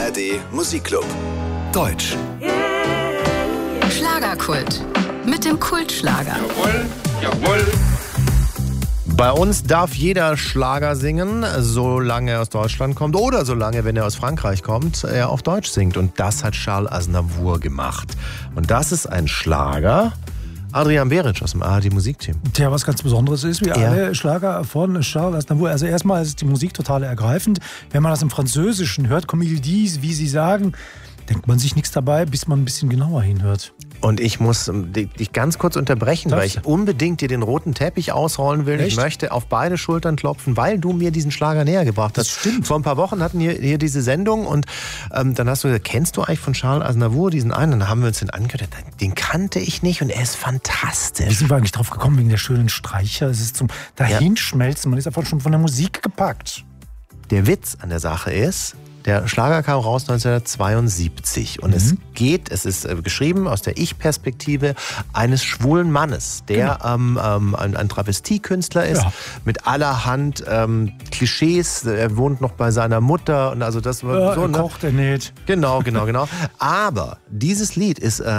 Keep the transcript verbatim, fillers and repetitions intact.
R D Musikclub. Deutsch. Schlagerkult. Mit dem Kultschlager. Jawohl, jawohl. Bei uns darf jeder Schlager singen, solange er aus Deutschland kommt oder solange, wenn er aus Frankreich kommt, er auf Deutsch singt. Und das hat Charles Aznavour gemacht. Und das ist ein Schlager. Adrian Beric aus dem A R D Musikteam. Tja, was ganz Besonderes ist, wie Ja. alle Schlager von Charles Aznavour. Also erstmal ist die Musik total ergreifend. Wenn man das im Französischen hört, comme ils disent, wie sie sagen, denkt man sich nichts dabei, bis man ein bisschen genauer hinhört. Und ich muss dich ganz kurz unterbrechen, Darfst weil ich unbedingt dir den roten Teppich ausrollen will. Echt? Ich möchte auf beide Schultern klopfen, weil du mir diesen Schlager näher gebracht hast. Das stimmt. Vor ein paar Wochen hatten wir hier diese Sendung und ähm, dann hast du gesagt, kennst du eigentlich von Charles Aznavour diesen einen? Und dann haben wir uns den angehört. Den kannte ich nicht und er ist Wie fantastisch. sind wir eigentlich drauf gekommen, wegen der schönen Streicher? Es ist zum Dahinschmelzen, man ist einfach schon von der Musik gepackt. Der Witz an der Sache ist, der Schlager kam raus neunzehnhundertzweiundsiebzig und mhm. es geht, es ist äh, geschrieben aus der Ich-Perspektive eines schwulen Mannes, der genau. ähm, ähm, ein, ein Travestiekünstler ist, ja. mit allerhand ähm, Klischees. Er wohnt noch bei seiner Mutter und also das war Ja, so. er Ne? kocht, er näht. Genau, genau, genau. Aber dieses Lied ist äh,